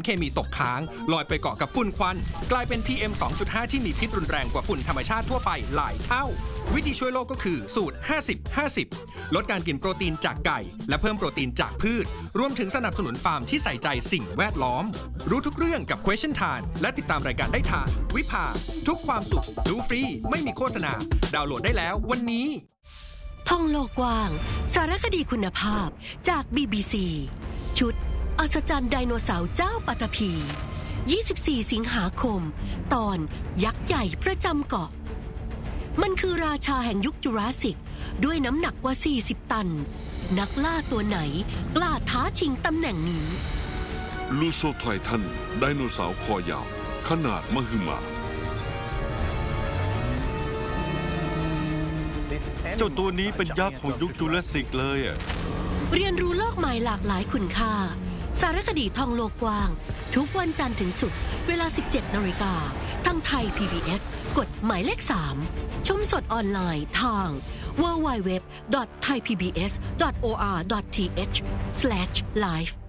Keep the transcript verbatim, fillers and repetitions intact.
เคมีตกค้างลอยไปเกาะกับฝุ่นควันกลายเป็น พี เอ็ม สองจุดห้า ที่มีพิษรุนแรงกว่าฝุ่นธรรมชาติทั่วไปหลายเท่าวิธีช่วยโลกก็คือสูตร ห้าสิบ ห้าสิบ ลดการกินโปรตีนจากไก่และเพิ่มโปรตีนจากพืชรวมถึงสนับสนุนฟาร์มที่ใส่ใจสิ่งแวดล้อมรู้ทุกเรื่องกับ Question Time และติดตามรายการได้ทางวิภาทุกความสุขดูฟรีไม่มีโฆษณาดาวน์โหลดได้แล้ววันนี้ท่องโลกกว้างสารคดีคุณภาพจาก บี บี ซี ชุดอัศจรรย์ไดโนเสาร์เจ้าปัตภียี่สิบสี่สิงหาคมตอนยักษ์ใหญ่ประจำเกาะมันคือราชาแห่งยุคจูราสสิกด้วยน้ำหนักกว่าสี่สิบตันนักล่าตัวไหนกล้าท้าชิงตำแหน่งนี้ลูโซไททันไดโนเสาร์คอยาวขนาดมหึมาเจ้าตัวนี้เป็นยักษ์ของยุคจูราสสิกเลยอ่ะเรียนรู้โลกใหม่หลากหลายคุณค่าสารคดีท่องโลกกว้างทุกวันจันทร์ถึงศุกร์เวลา สิบเจ็ดนาฬิกาทางไทย พี บี เอส กดหมายเลขสามชมสดออนไลน์ทาง ดับเบิลยู ดับเบิลยู ดับเบิลยู ดอท ไทย พี บี เอส ดอท โอ อาร์ ดอท ที เอช สแลช ไลฟ์